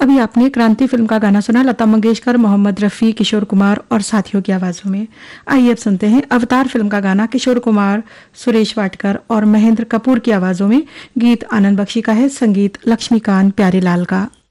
अभी आपने क्रांति फिल्म का गाना सुना, लता मंगेशकर, मोहम्मद रफ़ी, किशोर कुमार और साथियों की आवाज़ों में। आइए अब सुनते हैं अवतार फिल्म का गाना, किशोर कुमार, सुरेश वाडकर और महेंद्र कपूर की आवाज़ों में। गीत आनंद बख्शी का है, संगीत लक्ष्मीकांत प्यारेलाल का।